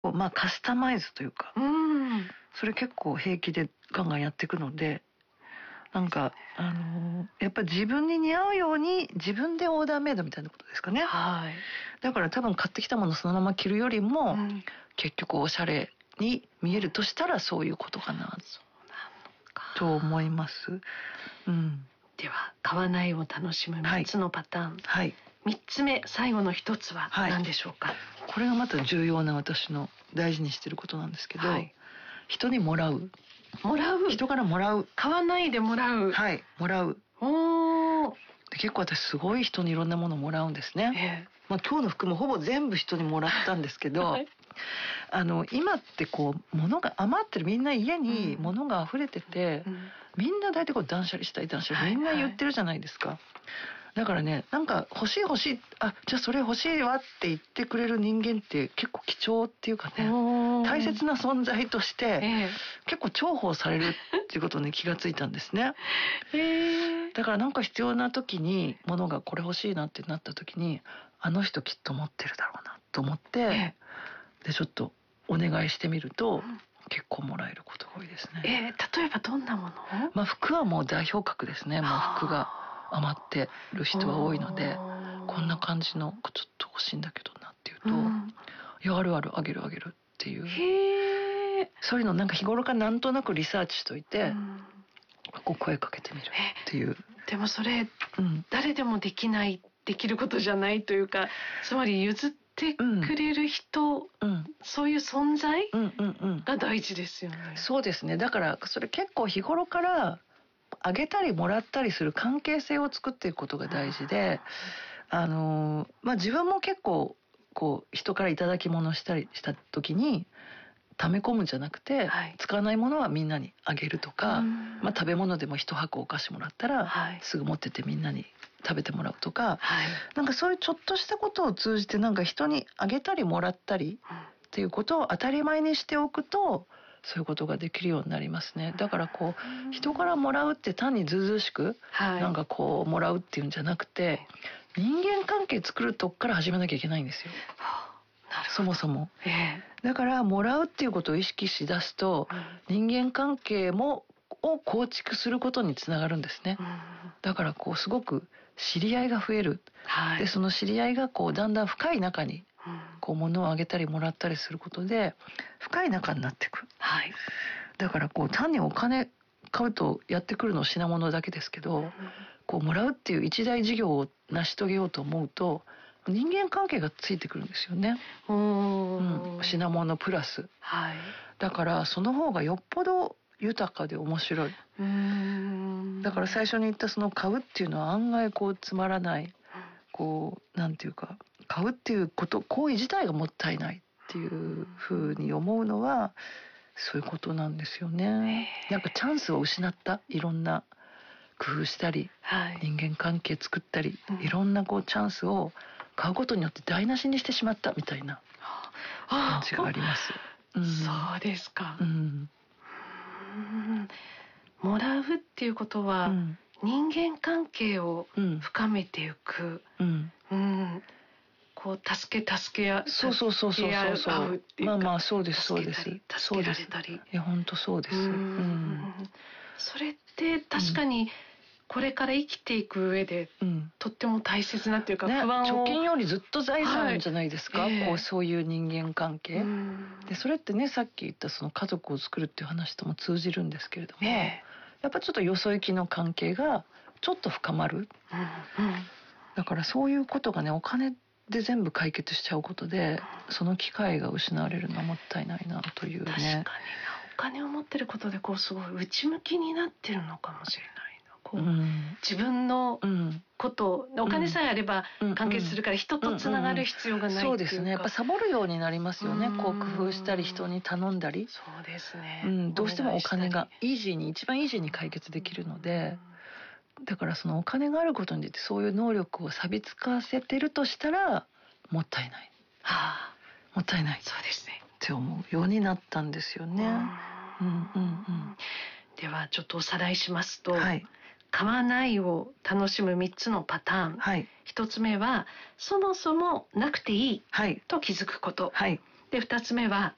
まあカスタマイズというか、それ結構平気でガンガンやっていくので、なんかやっぱり自分に似合うように自分でオーダーメイドみたいなことですかね。だから多分買ってきたものそのまま着るよりも、結局おしゃれに見えるとしたらそういうことかなと思います。 では買わないを楽しむ3つのパターン、3つ目、最後の1つは何でしょうか。 これがまた重要な私の大事にしてることなんですけど、人にもらう、人からもらう、 買わないでもらう、 もらう。結構私すごい人にいろんなものもらうんですね。今日の服もほぼ全部人にもらったんですけど、今ってこう物が余ってる、みんな家に物が溢れてて、みんな大体こう断捨離したいみんな言ってるじゃないですか。だからね、なんか欲しい、じゃあそれ欲しいわって言ってくれる人間って結構貴重っていうかね、大切な存在として結構重宝されるっていうことに気がついたんですね。だからなんか必要な時に物がこれ欲しいなってなった時に、あの人きっと持ってるだろうなと思って、でちょっとお願いしてみると、結構もらえることが多いですね。 例えばどんなもの？ 服はもう代表格ですね。もう服が余ってる人は多いので、こんな感じのちょっと欲しいんだけどなっていうと、いやあるある、あげるっていう、そういうのなんか日頃からなんとなくリサーチしといて、こう声かけてみるっていう。 でもそれ、誰でもできることじゃないというか、つまり譲ってくれる人、そういう存在が大事ですよね。 そうですね。だからそれ結構日頃からあげたりもらったりする関係性を作っていくことが大事で、自分も結構こう人からいただき物したりした時に溜め込むんじゃなくて、使わないものはみんなにあげるとか、食べ物でも一箱お菓子もらったら、すぐ持ってってみんなに食べてもらうとか、なんかそういうちょっとしたことを通じてなんか人にあげたりもらったりっていうことを当たり前にしておくと、そういうことができるようになりますね。だからこう人からもらうって単にずうずうしく、なんかこうもらうっていうんじゃなくて、人間関係作るとこから始めなきゃいけないんですよ。そもそも。だからもらうっていうことを意識しだすと、人間関係を構築することにつながるんですね。だからこうすごく知り合いが増える。でその知り合いがこうだんだん深い仲にこう物をあげたりもらったりすることで深い仲になっていく。だからこう単にお金買うとやってくるの品物だけですけど、こうもらうっていう一大事業を成し遂げようと思うと人間関係がついてくるんですよね。品物プラス。だからその方がよっぽど豊かで面白い。だから最初に言ったその買うっていうのは案外こうつまらない、こうなんていうか、買うっていうこと行為自体がもったいないっていうふうに思うのはそういうことなんですよね。なんかチャンスを失った、いろんな工夫したり、人間関係作ったり、いろんなこうチャンスを買うことによって台無しにしてしまったみたいな感じがあります。 そうですか。もらうっていうことは、人間関係を深めていく、こう助け合う、そうです、そうです、 助けられたり、 いや本当そうです。 それって確かにこれから生きていく上で、とっても大切なっていうか、不安を、 貯金よりずっと財産じゃないですか、こうそういう人間関係で、それってね、さっき言ったその家族を作るっていう話とも通じるんですけれども、やっぱちょっとよそ行きの関係がちょっと深まる。だからそういうことがね、お金で全部解決しちゃうことで、その機会が失われるのはもったいないなというね。 確かにな、お金を持ってることでこうすごい内向きになってるのかもしれないな。こう、自分のことお金さえあれば完結するから、人とつながる必要がないっていうか、 そうですね。やっぱサボるようになりますよね。こう工夫したり人に頼んだり。 そうですね。 どうしてもお金が一番イージーに解決できるので、だからそのお金があることによってそういう能力を錆びつかせてるとしたらもったいない。もったいない。 そうですね。 って思うようになったんですよね。 ではちょっとおさらいしますと、買わないを楽しむ3つのパターン。1つ目はそもそもなくていいと気づくこと。で2つ目は